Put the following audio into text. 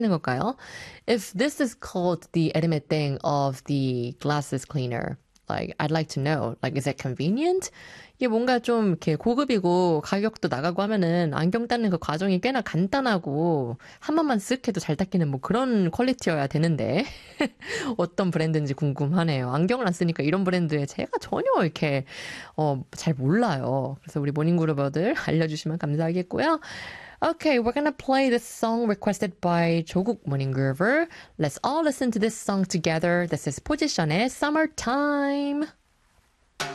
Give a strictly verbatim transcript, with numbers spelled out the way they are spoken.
걸까요? If this is called the ultimate thing of the glasses cleaner, like I'd like to know, like is it convenient? 이게 뭔가 좀 이렇게 고급이고 가격도 나가고 하면은 안경 닦는 그 과정이 꽤나 간단하고 한 번만 쓱 해도 잘 닦이는 뭐 그런 퀄리티여야 되는데 어떤 브랜드인지 궁금하네요. 안경을 안 쓰니까 이런 브랜드에 제가 전혀 이렇게 어, 잘 몰라요. 그래서 우리 모닝그루버들 알려주시면 감사하겠고요. Okay, we're gonna play this song requested by 조국 모닝그루버. Let's all listen to this song together. This is 포지션의 Summertime.